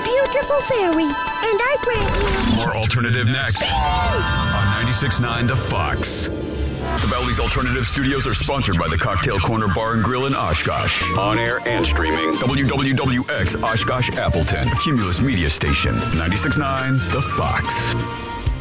beautiful fairy, and I grant you... More alternative next on 96.9 The Fox. The Bally's Alternative Studios are sponsored by the Cocktail Corner Bar and Grill in Oshkosh. On air and streaming. WWWX Oshkosh Appleton. A Cumulus Media Station. 96.9 The Fox.